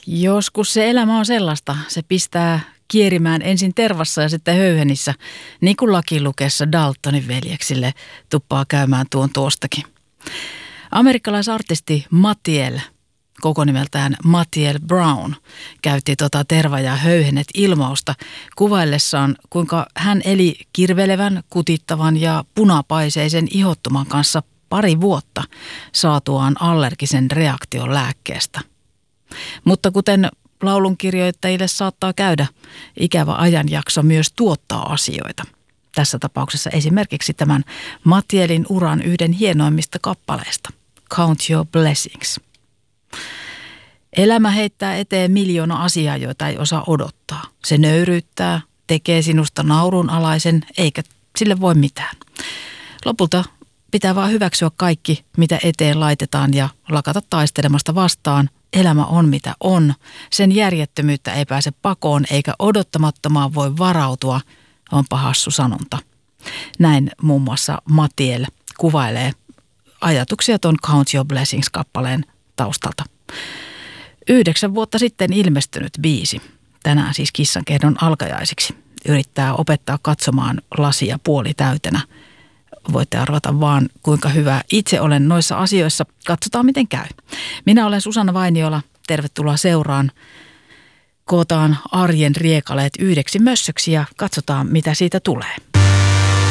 Joskus se elämä on sellaista. Se pistää kierimään ensin tervassa ja sitten höyhenissä, niin kuin lakilukeessa Daltonin veljeksille tuppaa käymään tuon tuostakin. Amerikkalaisartisti Mathiel, koko nimeltään Mathiel Brown, käytti terva ja höyhenet ilmausta kuvaillessaan, kuinka hän eli kirvelevän, kutittavan ja punapaiseisen ihottuman kanssa pari vuotta saatuaan allergisen reaktion lääkkeestä. Mutta kuten laulunkirjoittajille saattaa käydä, ikävä ajanjakso myös tuottaa asioita. Tässä tapauksessa esimerkiksi tämän Mathielin uran yhden hienoimmista kappaleista, Count Your Blessings. Elämä heittää eteen miljoona asiaa, joita ei osaa odottaa. Se nöyryyttää, tekee sinusta naurunalaisen, eikä sille voi mitään. Lopulta pitää vaan hyväksyä kaikki, mitä eteen laitetaan ja lakata taistelemasta vastaan. Elämä on mitä on. Sen järjettömyyttä ei pääse pakoon eikä odottamattomaan voi varautua, onpa hassu sanonta. Näin muun muassa Mathiel kuvailee ajatuksia ton Count Your Blessings-kappaleen taustalta. 9 vuotta sitten ilmestynyt biisi, tänään siis kissankehdon alkajaisiksi, yrittää opettaa katsomaan lasia puolitäytenä. Voitte arvata vaan, kuinka hyvä itse olen noissa asioissa. Katsotaan, miten käy. Minä olen Susanna Vainiola. Tervetuloa seuraan. Kootaan arjen riekaleet yhdeksi mössöksi ja katsotaan, mitä siitä tulee.